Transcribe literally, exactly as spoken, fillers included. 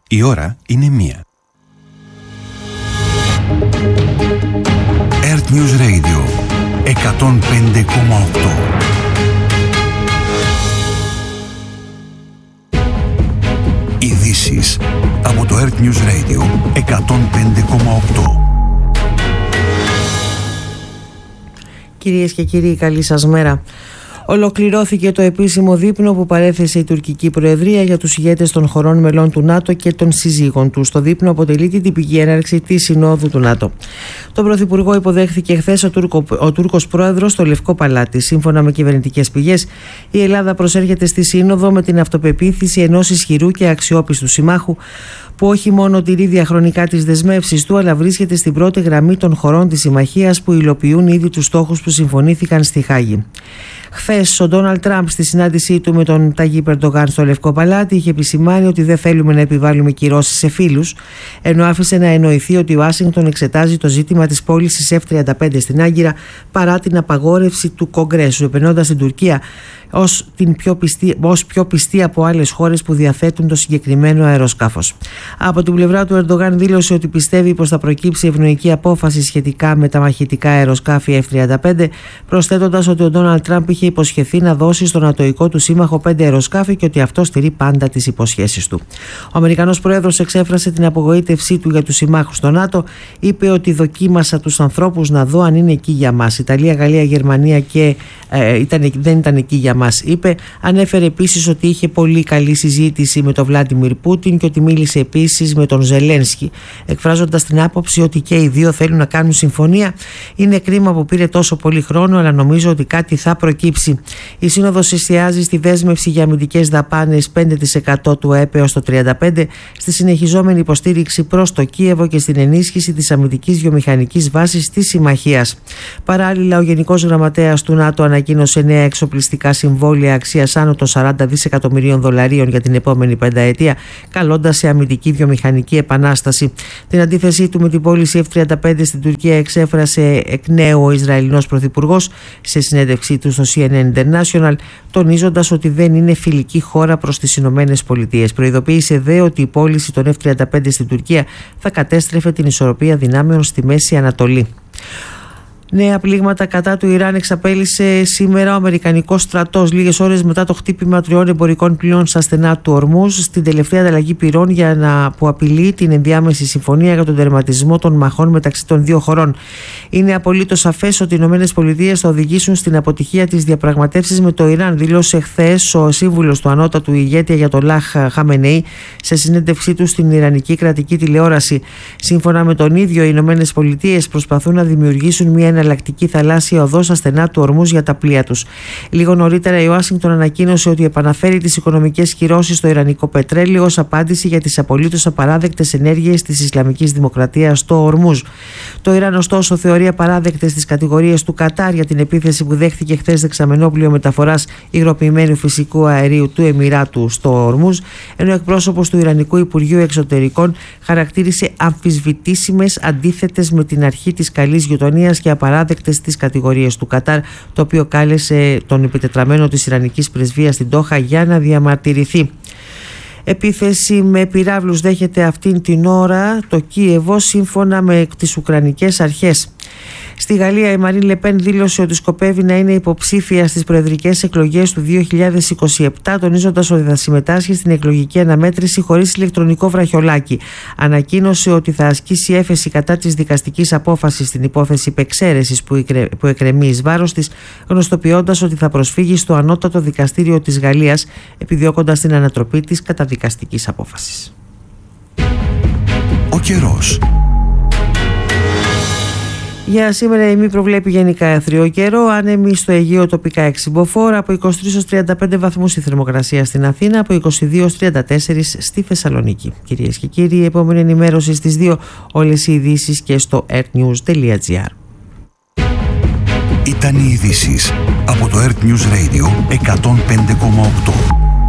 Η ώρα είναι μία. Earth News Radio εκατόν πέντε κόμμα οκτώ. Ειδήσεις από το Earth News Radio εκατόν πέντε κόμμα οκτώ. Κυρίες και κύριοι, καλή σας μέρα. Ολοκληρώθηκε το επίσημο δείπνο που παρέθεσε η τουρκική Προεδρία για τους ηγέτες των χωρών μελών του ΝΑΤΟ και των συζύγων τους. Το δείπνο αποτελεί την τυπική έναρξη της Συνόδου του ΝΑΤΟ. Τον Πρωθυπουργό υποδέχθηκε χθες ο, Τούρκο, ο Τούρκος Πρόεδρος στο Λευκό Παλάτι. Σύμφωνα με κυβερνητικές πηγές, η Ελλάδα προσέρχεται στη Σύνοδο με την αυτοπεποίθηση ενός ισχυρού και αξιόπιστου συμμάχου, που όχι μόνο τηρεί διαχρονικά τις δεσμεύσεις του, αλλά βρίσκεται στην πρώτη γραμμή των χωρών της συμμαχίας που υλοποιούν ήδη τους στόχους που συμφωνήθηκαν στη Χάγη. Χθες, ο Ντόναλντ Τραμπ στη συνάντησή του με τον Ταγίπ Ερντογάν στο Λευκό Παλάτι είχε επισημάνει ότι δεν θέλουμε να επιβάλλουμε κυρώσεις σε φίλους, ενώ άφησε να εννοηθεί ότι η Ουάσιγκτον εξετάζει το ζήτημα της πώλησης εφ τριάντα πέντε στην Άγκυρα παρά την απαγόρευση του Κογκρέσου, επενώντας την Τουρκία ως, την πιο πιστή, ως πιο πιστή από άλλες χώρες που διαθέτουν το συγκεκριμένο αεροσκάφος. Από την πλευρά του, Ερντογάν δήλωσε ότι πιστεύει πως θα προκύψει ευνοϊκή απόφαση σχετικά με τα μαχητικά αεροσκάφη εφ τριάντα πέντε, προσθέτοντας ότι ο Ντόναλντ Τραμπ είχε υποσχεθεί να δώσει στον ατοϊκό του σύμμαχο πέντε αεροσκάφη και ότι αυτό στηρεί πάντα τις υποσχέσεις του. Ο Αμερικανός Πρόεδρος εξέφρασε την απογοήτευσή του για τους συμμάχους στο ΝΑΤΟ. Είπε ότι δοκίμασα τους ανθρώπους να δω αν είναι εκεί για μας. Ιταλία, Γαλλία, Γερμανία και ε, ήταν, δεν ήταν εκεί για μας, είπε. Ανέφερε επίσης ότι είχε πολύ καλή συζήτηση με τον Βλάντιμιρ Πούτιν και ότι μίλησε επίσης με τον Ζελένσκι, εκφράζοντας την άποψη ότι και οι δύο θέλουν να κάνουν συμφωνία. Είναι κρίμα που πήρε τόσο πολύ χρόνο, αλλά νομίζω ότι κάτι θα προκύψει. Η Σύνοδος εστιάζει στη δέσμευση για αμυντικές δαπάνες πέντε τοις εκατό του ΑΕΠ έως το τριάντα πέντε, στη συνεχιζόμενη υποστήριξη προς το Κίεβο και στην ενίσχυση της αμυντικής βιομηχανικής βάσης της συμμαχίας. Παράλληλα, ο Γενικός Γραμματέας του ΝΑΤΟ ανακοίνωσε νέα εξοπλιστικά συμβόλαια αξίας άνω των σαράντα δισεκατομμυρίων δολαρίων για την επόμενη πενταετία, καλώντας σε αμυντική βιομηχανική επανάσταση. Την αντίθεσή του με την πώληση εφ τριάντα πέντε στην Τουρκία εξέφρασε εκ νέου ο Ισραηλινός Πρωθυπουργός σε συνέντευξή του στο σι εν εν International, τονίζοντας ότι δεν είναι φιλική χώρα προς τις Ηνωμένες Πολιτείες. Προειδοποίησε δε ότι η πώληση των εφ τριάντα πέντε στην Τουρκία θα κατέστρεφε την ισορροπία δυνάμεων στη Μέση Ανατολή. Νέα πλήγματα κατά του Ιράν εξαπέλυσε σήμερα ο Αμερικανικός στρατός, λίγες ώρες μετά το χτύπημα τριών εμπορικών πλοίων στα στενά του Ορμούζ, στην τελευταία ανταλλαγή πυρών για να, που απειλεί την ενδιάμεση συμφωνία για τον τερματισμό των μαχών μεταξύ των δύο χωρών. Είναι απολύτως σαφές ότι οι ΗΠΑ θα οδηγήσουν στην αποτυχία της διαπραγματεύσεις με το Ιράν, δήλωσε χθες ο σύμβουλος του ανώτατου ηγέτη Αγιατολάχ Χαμενεή σε συνέντευξή του στην Ιρανική κρατική τηλεόραση. Σύμφωνα με τον ίδιο, οι ΗΠΑ προσπαθούν να δημιουργήσουν μια εναλλακτική θαλάσσια οδό στα στενά του Ορμούζ για τα πλοία τους. Λίγο νωρίτερα, η Ουάσιγκτον ανακοίνωσε ότι επαναφέρει τις οικονομικές κυρώσεις στο ιρανικό πετρέλαιο ως απάντηση για τις απολύτως απαράδεκτες ενέργειες της Ισλαμικής Δημοκρατίας στο Ορμούζ. Το Ιράν, ωστόσο, θεωρεί απαράδεκτες τις κατηγορίες του Κατάρ για την επίθεση που δέχθηκε χθες δεξαμενόπλοιο μεταφοράς υγροποιημένου φυσικού αερίου του Εμιράτου στο Ορμούζ, ενώ εκπρόσωπος του Ιρανικού Υπουργείου Εξωτερικών χαρακτήρισε αμφισβητήσιμες, αντίθετες με την αρχή της καλής γειτονίας και απαράδεκτες τις κατηγορίες του Κατάρ, το οποίο κάλεσε τον επιτετραμένο της Ιρανικής Πρεσβείας στην Ντόχα για να διαμαρτυρηθεί. Επίθεση με πυράβλους δέχεται αυτήν την ώρα το Κίεβο, σύμφωνα με τις Ουκρανικές αρχές. Στη Γαλλία, η Μαρίν Λεπέν δήλωσε ότι σκοπεύει να είναι υποψήφια στις προεδρικές εκλογές του δύο χιλιάδες είκοσι επτά, τονίζοντας ότι θα συμμετάσχει στην εκλογική αναμέτρηση χωρίς ηλεκτρονικό βραχιολάκι. Ανακοίνωσε ότι θα ασκήσει έφεση κατά της δικαστικής απόφασης στην υπόθεση υπεξαίρεσης που εκκρεμεί εις βάρος της, γνωστοποιώντας ότι θα προσφύγει στο ανώτατο δικαστήριο της Γαλλίας, επιδιώκοντας την ανατροπή της καταδικαστικής απόφασης. Ο καιρός. Για σήμερα η ΕΜΗ προβλέπει γενικά αιθρίο καιρό, άνεμοι στο Αιγαίο, τοπικά έξι μποφόρ, από είκοσι τρεις έως τριάντα πέντε βαθμούς η θερμοκρασία στην Αθήνα, από είκοσι δύο έως τριάντα τέσσερα στη Θεσσαλονίκη. Κυρίες και κύριοι, η επόμενη ενημέρωση στις δύο, όλες οι ειδήσεις και στο earthnews τελεία gr. Ήταν οι ειδήσεις από το Earth News Radio εκατόν πέντε κόμμα οκτώ.